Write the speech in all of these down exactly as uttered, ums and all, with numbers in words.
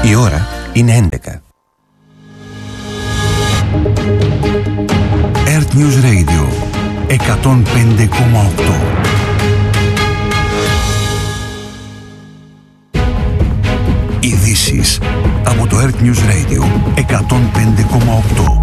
Η ώρα είναι έντεκα. Earth News Radio εκατόν πέντε κόμμα οκτώ. Ειδήσεις από το Earth News Radio εκατόν πέντε κόμμα οκτώ.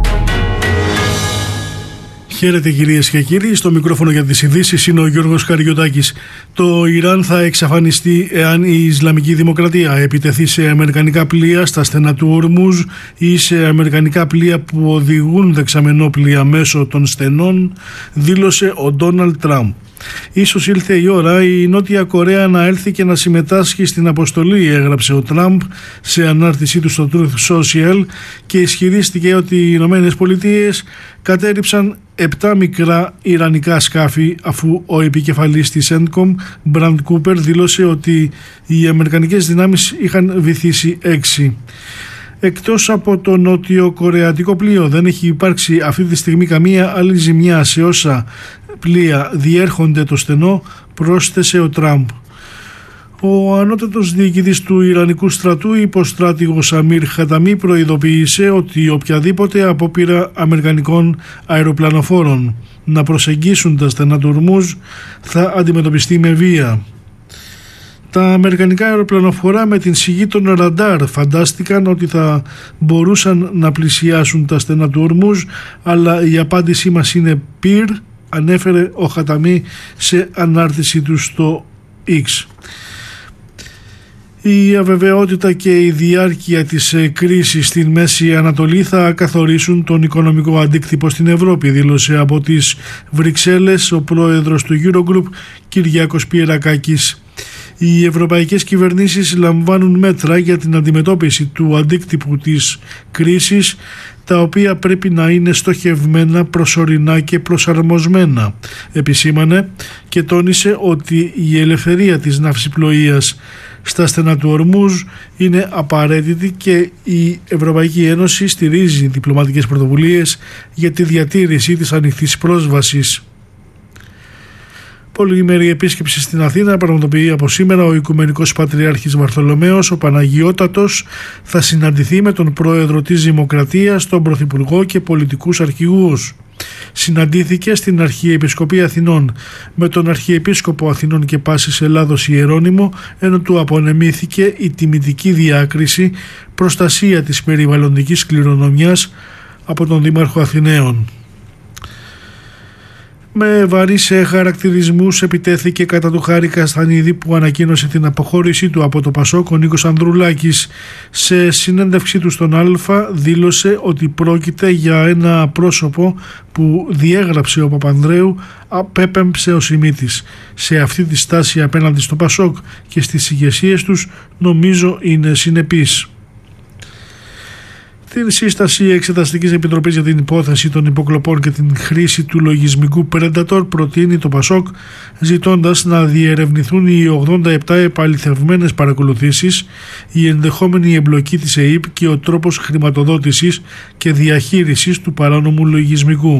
Χαίρετε κυρίες και κύριοι, στο μικρόφωνο για τις ειδήσεις είναι ο Γιώργος Καριωτάκης. Το Ιράν θα εξαφανιστεί εάν η Ισλαμική Δημοκρατία επιτεθεί σε αμερικανικά πλοία στα στενά του Ορμούζ ή σε αμερικανικά πλοία που οδηγούν δεξαμενόπλοια μέσω των στενών, δήλωσε ο Ντόναλντ Τραμπ. Ίσως ήλθε η ώρα η Νότια Κορέα να έλθει και να συμμετάσχει στην αποστολή, έγραψε ο Τραμπ σε ανάρτησή του στο Truth Social και ισχυρίστηκε ότι οι Ηνωμένες Πολιτείες κατέριψαν επτά μικρά ιρανικά σκάφη, αφού ο επικεφαλής της Centcom, Brand Cooper, δήλωσε ότι οι αμερικανικές δυνάμεις είχαν βυθίσει έξι. Εκτός από το νότιο-κορεατικό πλοίο δεν έχει υπάρξει αυτή τη στιγμή καμία άλλη ζημιά σε όσα πλοία διέρχονται το στενό, πρόσθεσε ο Τραμπ. Ο ανώτατος διοικητής του Ιρανικού στρατού, υποστράτηγος Αμίρ Χαταμί, προειδοποίησε ότι οποιαδήποτε απόπειρα αμερικανικών αεροπλανοφόρων να προσεγγίσουν τα στενά του Ορμούζ θα αντιμετωπιστεί με βία. Τα αμερικανικά αεροπλανοφορά με την σιγή των ραντάρ φαντάστηκαν ότι θα μπορούσαν να πλησιάσουν τα στενά του Ορμούζ, αλλά η απάντησή μας είναι πυρ, ανέφερε ο Χαταμί σε ανάρτηση του στο X. Η αβεβαιότητα και η διάρκεια της κρίσης στην Μέση Ανατολή θα καθορίσουν τον οικονομικό αντίκτυπο στην Ευρώπη, δήλωσε από τις Βρυξέλλες ο πρόεδρος του Eurogroup Κυριάκος Πιερακάκης. Οι ευρωπαϊκές κυβερνήσεις λαμβάνουν μέτρα για την αντιμετώπιση του αντίκτυπου της κρίσης, τα οποία πρέπει να είναι στοχευμένα, προσωρινά και προσαρμοσμένα, επισήμανε και τόνισε ότι η ελευθερία της ναυσιπλοείας στα στενά του Ορμούζ είναι απαραίτητη και η Ευρωπαϊκή Ένωση στηρίζει διπλωματικές πρωτοβουλίες για τη διατήρηση της ανοιχτής πρόσβασης. Πολυήμερη επίσκεψη στην Αθήνα πραγματοποιεί από σήμερα ο Οικουμενικός Πατριάρχης Βαρθολομαίος, ο Παναγιώτατος, θα συναντηθεί με τον πρόεδρο της Δημοκρατίας, τον Πρωθυπουργό και πολιτικούς αρχηγούς. Συναντήθηκε στην Αρχιεπισκοπή Αθηνών με τον Αρχιεπίσκοπο Αθηνών και Πάσης Ελλάδος Ιερώνυμο, ενώ του απονεμήθηκε η τιμητική διάκριση προστασία της περιβαλλοντικής κληρονομιάς από τον Δήμαρχο Αθηναίων. Με βαρύς χαρακτηρισμούς επιτέθηκε κατά του Χάρη Καστανίδη, που ανακοίνωσε την αποχώρησή του από το Πασόκ. Ο Νίκος Ανδρουλάκης, σε συνέντευξή του στον Α, δήλωσε ότι πρόκειται για ένα πρόσωπο που διέγραψε ο Παπανδρέου, απέπεμψε ο Σιμίτης. Σε αυτή τη στάση απέναντι στο Πασόκ και στις ηγεσίες τους νομίζω είναι συνεπής. Την σύσταση Εξεταστικής Επιτροπής για την υπόθεση των υποκλοπών και την χρήση του λογισμικού Predator προτείνει το Πασόκ, ζητώντας να διερευνηθούν οι ογδόντα επτά επαληθευμένες παρακολουθήσεις, η ενδεχόμενη εμπλοκή της ΕΥΠ και ο τρόπος χρηματοδότησης και διαχείρισης του παράνομου λογισμικού.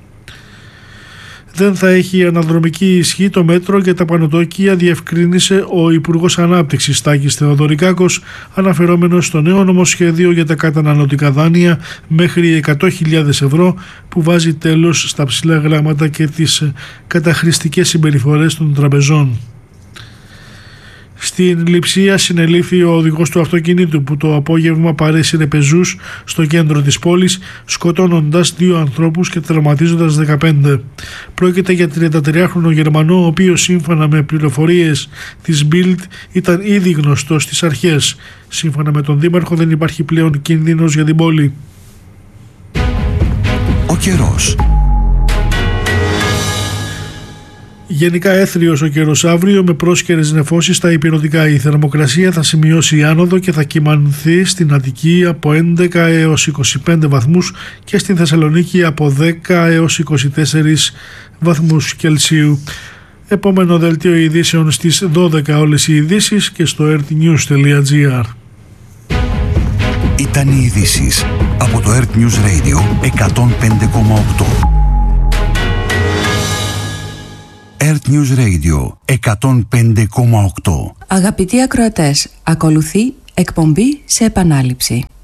Δεν θα έχει αναδρομική ισχύ το μέτρο για τα πανωτόκια, διευκρίνησε ο Υπουργός Ανάπτυξης Τάκης Θεοδωρικάκος, αναφερόμενος στο νέο νομοσχέδιο για τα καταναλωτικά δάνεια μέχρι εκατό χιλιάδες ευρώ, που βάζει τέλος στα ψηλά γράμματα και τις καταχρηστικές συμπεριφορές των τραπεζών. Στην Λειψία συνελήφθη ο οδηγός του αυτοκινήτου που το απόγευμα παρέσυρε πεζούς στο κέντρο της πόλης, σκοτώνοντας δύο ανθρώπους και τραυματίζοντας δεκαπέντε. Πρόκειται για τριαντατριάχρονο Γερμανό, ο οποίος σύμφωνα με πληροφορίες της Bild ήταν ήδη γνωστός στις αρχές. Σύμφωνα με τον Δήμαρχο δεν υπάρχει πλέον κίνδυνος για την πόλη. Ο καιρός. Γενικά έθριος ο καιρός αύριο με πρόσκαιρες νεφώσεις στα ηπειρωτικά. Η θερμοκρασία θα σημειώσει άνοδο και θα κυμανθεί στην Αττική από έντεκα έως είκοσι πέντε βαθμούς και στην Θεσσαλονίκη από δέκα έως είκοσι τέσσερις βαθμούς Κελσίου. Επόμενο δελτίο ειδήσεων στις δώδεκα όλες οι ειδήσεις και στο earthnews τελεία gr. Ήταν οι ειδήσεις από το Earth News Radio εκατόν πέντε κόμμα οκτώ. Earth News Radio εκατόν πέντε κόμμα οκτώ. Αγαπητοί ακροατές, ακολουθεί Εκπομπή σε επανάληψη.